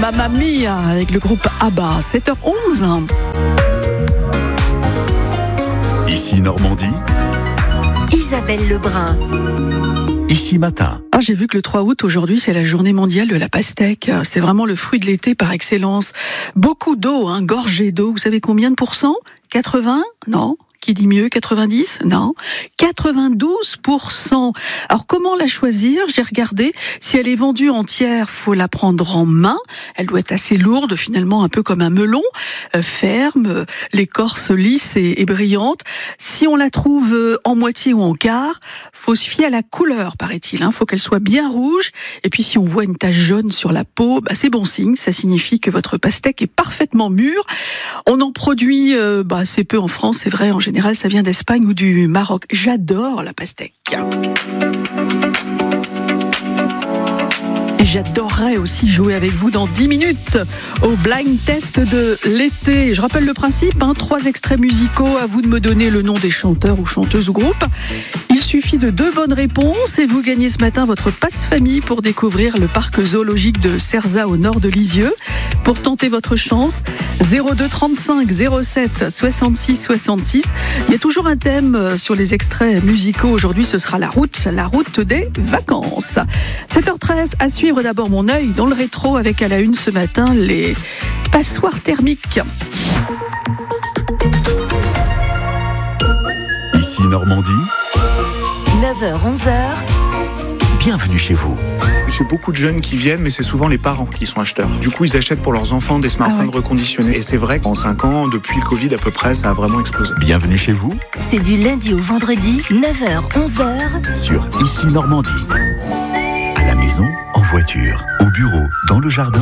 Mamma Mia avec le groupe ABBA, 7h11. Ici Normandie, Isabelle Lebrun. Ici Matin. J'ai vu que le 3 août, aujourd'hui, c'est la journée mondiale de la pastèque. C'est vraiment le fruit de l'été par excellence. Beaucoup d'eau, gorgée d'eau. Vous savez combien de pourcents ? 80 ? Non. Qui dit mieux ? 90 ? Non. 92%. Alors, comment la choisir ? J'ai regardé. Si elle est vendue entière, faut la prendre en main. Elle doit être assez lourde, finalement, un peu comme un melon. Ferme, l'écorce lisse et brillante. Si on la trouve en moitié ou en quart, faut se fier à la couleur, paraît-il. Faut qu'elle soit bien rouge. Et puis, si on voit une tache jaune sur la peau, c'est bon signe. Ça signifie que votre pastèque est parfaitement mûre. On en produit assez peu en France, c'est vrai. En général, ça vient d'Espagne ou du Maroc. J'adore la pastèque. Et j'adorerais aussi jouer avec vous dans 10 minutes au blind test de l'été. Je rappelle le principe, 3 extraits musicaux, à vous de me donner le nom des chanteurs ou chanteuses ou groupes. Il suffit de 2 bonnes réponses et vous gagnez ce matin votre passe-famille pour découvrir le parc zoologique de Cerzat au nord de Lisieux. Pour tenter votre chance, 02 35 07 66 66. Il y a toujours un thème sur les extraits musicaux. Aujourd'hui, ce sera la route des vacances. 7h13, à suivre d'abord mon œil dans le rétro avec à la une ce matin les passoires thermiques. Ici Normandie, 9h-11h. bienvenue chez vous. J'ai beaucoup de jeunes qui viennent, mais c'est souvent les parents qui sont acheteurs. Du coup, ils achètent pour leurs enfants des smartphones reconditionnés. Et c'est vrai qu'en 5 ans, depuis le Covid à peu près, ça a vraiment explosé. Bienvenue chez vous C'est du lundi au vendredi, 9h-11h. sur Ici Normandie. À la maison, en voiture, au bureau, dans le jardin.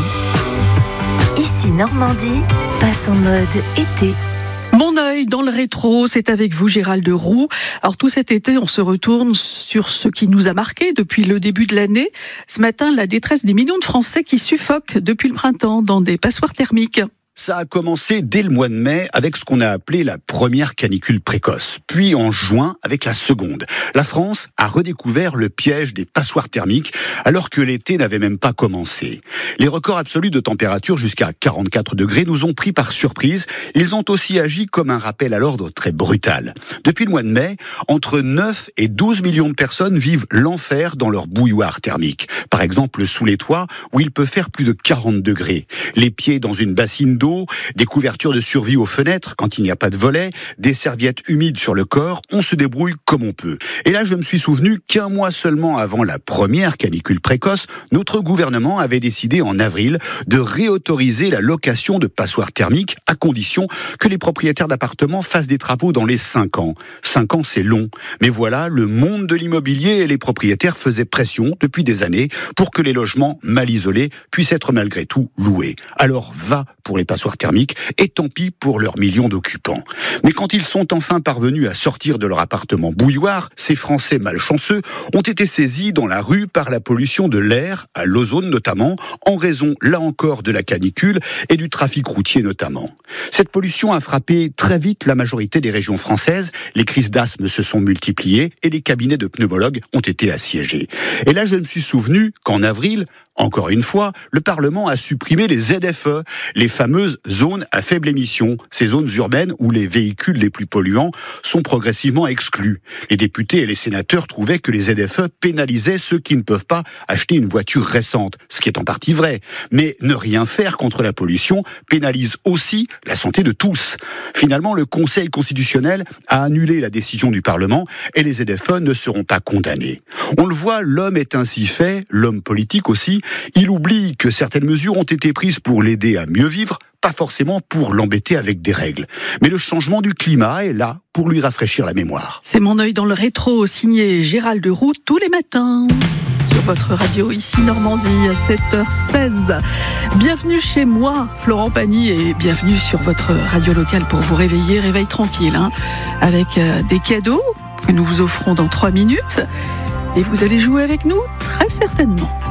Ici Normandie, passe en mode été. Mon œil dans le rétro, c'est avec vous Gérald Roux. Alors tout cet été, on se retourne sur ce qui nous a marqué depuis le début de l'année. Ce matin, la détresse des millions de Français qui suffoquent depuis le printemps dans des passoires thermiques. Ça a commencé dès le mois de mai avec ce qu'on a appelé la première canicule précoce, puis en juin avec la seconde. La France a redécouvert le piège des passoires thermiques alors que l'été n'avait même pas commencé. Les records absolus de température jusqu'à 44 degrés nous ont pris par surprise. Ils ont aussi agi comme un rappel à l'ordre très brutal. Depuis le mois de mai, entre 9 et 12 millions de personnes vivent l'enfer dans leur bouilloire thermique. Par exemple, sous les toits où il peut faire plus de 40 degrés. Les pieds dans une bassine d'eau, des couvertures de survie aux fenêtres quand il n'y a pas de volets, des serviettes humides sur le corps, on se débrouille comme on peut. Et là, je me suis souvenu qu'un mois seulement avant la première canicule précoce, notre gouvernement avait décidé en avril de réautoriser la location de passoires thermiques à condition que les propriétaires d'appartements fassent des travaux dans les 5 ans. 5 ans, c'est long. Mais voilà, le monde de l'immobilier et les propriétaires faisaient pression depuis des années pour que les logements mal isolés puissent être malgré tout loués. Alors va pour les passoires thermiques, et tant pis pour leurs millions d'occupants. Mais quand ils sont enfin parvenus à sortir de leur appartement bouilloire, ces Français malchanceux ont été saisis dans la rue par la pollution de l'air, à l'ozone notamment, en raison, là encore, de la canicule et du trafic routier notamment. Cette pollution a frappé très vite la majorité des régions françaises, les crises d'asthme se sont multipliées et les cabinets de pneumologues ont été assiégés. Et là, je me suis souvenu qu'en avril, encore une fois, le Parlement a supprimé les ZFE, les fameuses zones à faible émission, ces zones urbaines où les véhicules les plus polluants sont progressivement exclus. Les députés et les sénateurs trouvaient que les ZFE pénalisaient ceux qui ne peuvent pas acheter une voiture récente, ce qui est en partie vrai. Mais ne rien faire contre la pollution pénalise aussi la santé de tous. Finalement, le Conseil constitutionnel a annulé la décision du Parlement et les ZFE ne seront pas condamnés. On le voit, l'homme est ainsi fait, l'homme politique aussi. Il oublie que certaines mesures ont été prises pour l'aider à mieux vivre, pas forcément pour l'embêter avec des règles. Mais le changement du climat est là pour lui rafraîchir la mémoire. C'est mon œil dans le rétro, signé Gérald Roux, tous les matins sur votre radio ici Normandie à 7h16. Bienvenue chez moi, Florent Pagny, et bienvenue sur votre radio locale pour vous réveiller, réveil tranquille, avec des cadeaux que nous vous offrons dans 3 minutes. Et vous allez jouer avec nous très certainement.